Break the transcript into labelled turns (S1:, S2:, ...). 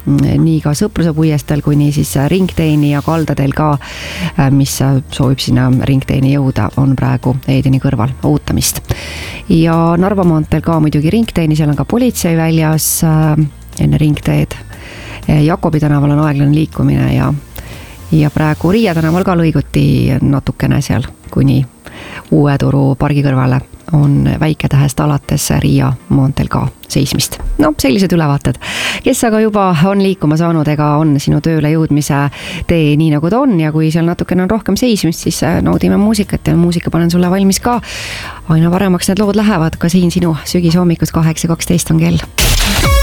S1: nii ka Sõpruse puiesteel kuni siis ringteeni ja kaldadel ka, mis soovib sinna ringteeni jõuda, on praegu Edeni kõrval ootamist. Ja Narva maanteel ka muidugi ringteeni, seal on ka politsei väljas enne ringteed. Jakobi tänaval on aeglane liikumine ja praegu Riia tänaval ka lõiguti natukene seal kuni Uue Turu pargi kõrvale on Väike-Tähest alates Riia maanteel ka seismist. No, sellised ülevaated. Kes aga juba on liikuma saanud, ega on sinu tööle jõudmise tee nii nagu ta on ja kui seal natukene on rohkem seismist, siis naudime muusikat ja muusika panen sulle valmis ka. Aina paremaks need lood lähevad ka siin sinu sügishommikus 8:12 on kell.